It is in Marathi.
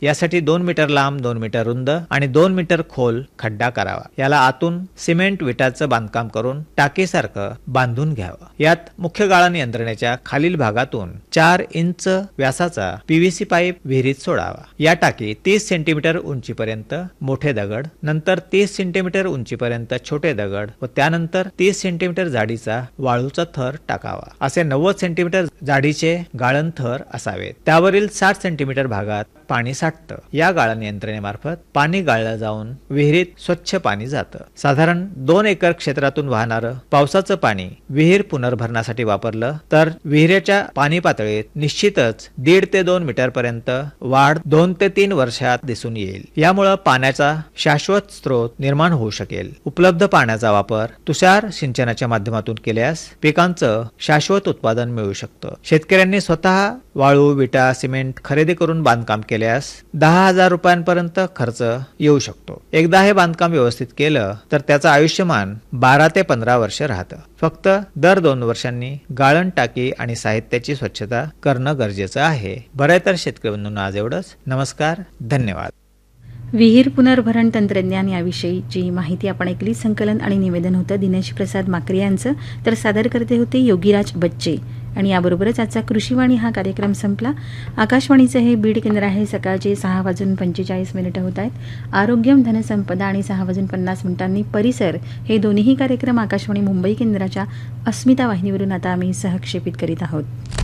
यासाठी 2 मीटर लांब, 2 मीटर रुंद आणि 2 मीटर खोल खड्डा करावा. याला आतून सिमेंट विटाचं बांधकाम करून टाकीसारखं बांधून घ्यावं. यात मुख्य गाळण यंत्रणेच्या खालील भागातून 4 इंच व्यासाचा पीव्हीसी पाईप विहिरीत सोडावा. या टाकीत 30 सेंटीमीटर उंचीपर्यंत मोठे दगड, नंतर 30 सेंटीमीटर उंचीपर्यंत छोटे दगड व त्यानंतर 30 सेंटीमीटर जाडीचा वाळूचा थर टाकावा. असे 90 सेंटीमीटर जाडीचे गाळण थर असावेत. त्यावरील 60 सेंटीमीटर भागात पाणी साठतं. या गाळण यंत्रणेमार्फत पाणी गाळलं जाऊन विहिरीत स्वच्छ पाणी जातं. साधारण 2 एकर क्षेत्रातून वाहणारं पावसाचं पाणी विहीर पुनर्भरणासाठी वापरलं तर विहिरीच्या पाणी पातळीत निश्चितच 1.5 ते 2 मीटर पर्यंत वाढ 2 ते 3 वर्षात दिसून येईल. यामुळे पाण्याचा शाश्वत स्रोत निर्माण होऊ शकेल. उपलब्ध पाण्याचा वापर तुषार सिंचनाच्या माध्यमातून केल्यास पिकांचं शाश्वत उत्पादन मिळू शकतं. शेतकऱ्यांनी स्वतः वाळू, विटा, सिमेंट खरेदी करून बांधकाम केल्यास 10,000 रुपयांपर्यंत खर्च येऊ शकतो. एकदा हे बांधकाम व्यवस्थित केलं तर त्याचं आयुष्यमान 12 ते 15 वर्ष राहतं. फक्त दर 2 वर्षांनी गाळण टाकी आणि साहित्याची स्वच्छता करणं गरजेचं आहे. बरं तर शेतकरी बंधूंनो, आज एवढंच. नमस्कार, धन्यवाद. विहीर पुनर्भरण तंत्रज्ञान याविषयीची माहिती आपण ऐकली. संकलन आणि निवेदन होतं दिनेश प्रसाद माकरे यांचं, तर सादरकर्ते होते योगीराज बच्चे. आणि याबरोबरच आजचा कृषीवाणी हा कार्यक्रम संपला. आकाशवाणीचं हे बीड केंद्र आहे. सकाळचे 6:45 होत आहेत. आरोग्यम, धनसंपदा आणि 6:50 परिसर हे दोन्ही कार्यक्रम आकाशवाणी मुंबई केंद्राच्या अस्मिता वाहिनीवरून आता आम्ही सहक्षेपित करीत आहोत.